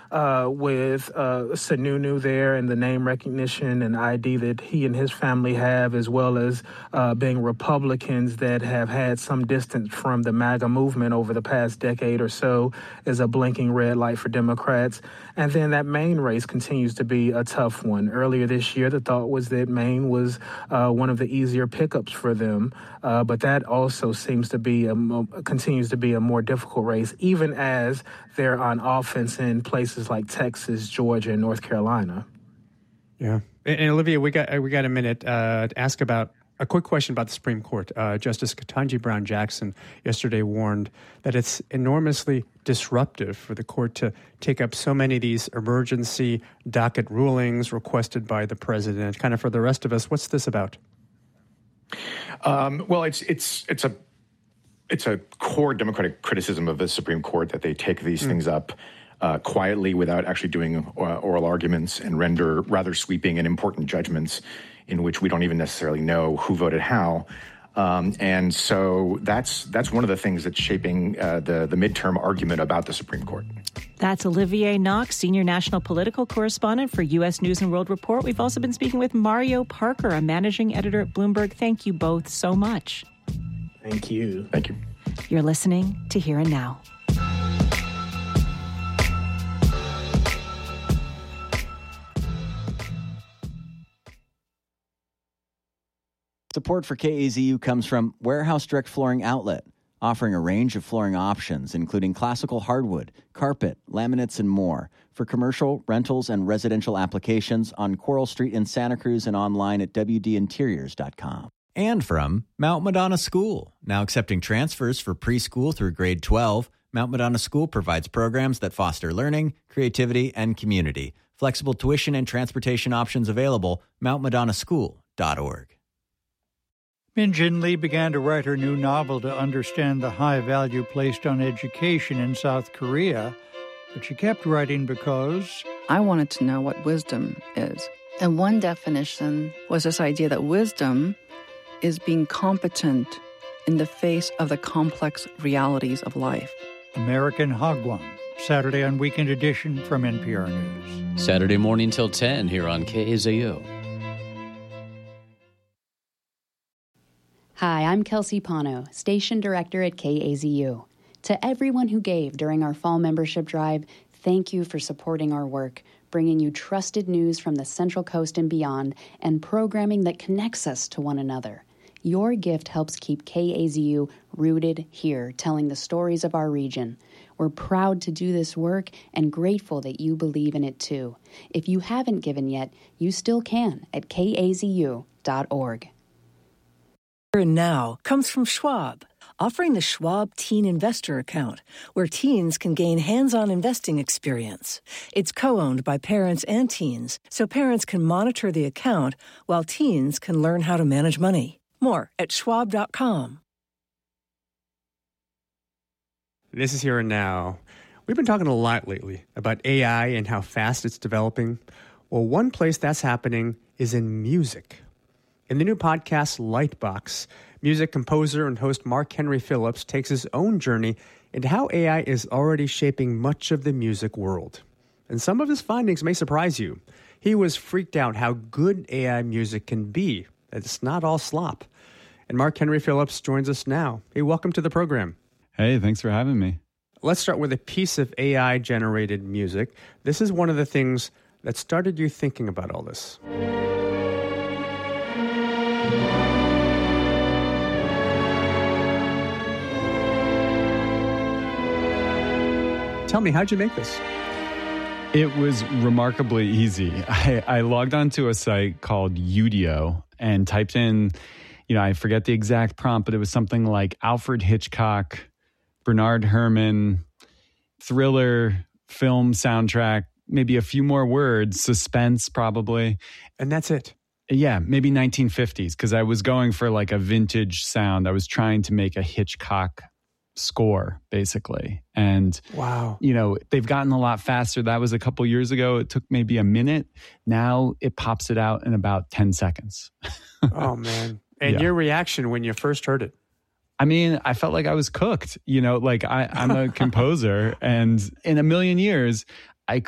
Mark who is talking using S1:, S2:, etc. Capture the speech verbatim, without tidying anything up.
S1: uh, with uh, Sununu there and the name recognition and I D that he and his family have, as well as uh, being Republicans that have had some distance from the MAGA movement over the past decade or so, is a blinking red light for Democrats. And then that Maine race continues to be a tough one. Earlier this year, the thought was that Maine was uh, one of the easier pickups for them, uh, but that also seems to be a mo- continues to be a more difficult race, even as they're on offense in places like Texas, Georgia, and North Carolina.
S2: Yeah, and, and Olivia, we got we got a minute uh, to ask about a quick question about the Supreme Court. Uh, Justice Ketanji Brown Jackson yesterday warned that it's enormously disruptive for the court to take up so many of these emergency docket rulings requested by the president. Kind of for the rest of us, what's this about?
S3: Um, well, it's it's it's a it's a core Democratic criticism of the Supreme Court that they take these mm. things up uh, quietly without actually doing uh, oral arguments and render rather sweeping and important judgments in which we don't even necessarily know who voted how. Um, and so that's that's one of the things that's shaping uh, the, the midterm argument about the Supreme Court.
S4: That's Olivier Knox, Senior National Political Correspondent for U S News and World Report. We've also been speaking with Mario Parker, a Managing Editor at Bloomberg. Thank you both so much.
S1: Thank you.
S3: Thank you.
S4: You're listening to Here and Now.
S5: Support for K A Z U comes from Warehouse Direct Flooring Outlet, offering a range of flooring options, including classical hardwood, carpet, laminates, and more, for commercial, rentals, and residential applications on Coral Street in Santa Cruz and online at w d interiors dot com.
S6: And from Mount Madonna School, now accepting transfers for preschool through grade twelve. Mount Madonna School provides programs that foster learning, creativity, and community. Flexible tuition and transportation options available. mount madonna school dot org.
S7: Min Jin Lee began to write her new novel to understand the high value placed on education in South Korea, but she kept writing because
S8: I wanted to know what wisdom is. And one definition was this idea that wisdom is being competent in the face of the complex realities of life.
S7: American Hagwon, Saturday on Weekend Edition from N P R News.
S9: Saturday morning till ten here on K A Z U.
S10: Hi, I'm Kelsey Pano, Station Director at K A Z U. To everyone who gave during our fall membership drive, thank you for supporting our work, bringing you trusted news from the Central Coast and beyond, and programming that connects us to one another. Your gift helps keep K A Z U rooted here, telling the stories of our region. We're proud to do this work and grateful that you believe in it too. If you haven't given yet, you still can at k a z u dot org.
S11: Here and Now comes from Schwab, offering the Schwab Teen Investor Account, where teens can gain hands-on investing experience. It's co-owned by parents and teens, so parents can monitor the account while teens can learn how to manage money. More at schwab dot com.
S2: This is Here and Now. We've been talking a lot lately about A I and how fast it's developing. Well, one place that's happening is in music. In the new podcast, Lightbox, music composer and host Mark Henry Phillips takes his own journey into how A I is already shaping much of the music world. And some of his findings may surprise you. He was freaked out how good A I music can be, that it's not all slop. And Mark Henry Phillips joins us now. Hey, welcome to the program.
S12: Hey, thanks for having me.
S2: Let's start with a piece of A I-generated music. This is one of the things that started you thinking about all this. Tell me, how'd you make this?
S12: It was remarkably easy. I, I logged onto a site called Udio and typed in, you know, I forget the exact prompt, but it was something like Alfred Hitchcock, Bernard Herrmann, thriller, film soundtrack, maybe a few more words, suspense probably.
S2: And that's it.
S12: Yeah, maybe nineteen fifties, because I was going for like a vintage sound. I was trying to make a Hitchcock score, basically. And,
S2: wow,
S12: you know, they've gotten a lot faster. That was a couple years ago. It took maybe a minute. Now it pops it out in about ten seconds.
S2: Oh, man. And
S12: yeah.
S2: Your reaction when you first heard it?
S12: I mean, I felt like I was cooked, you know, like I, I'm a composer, and in a million years,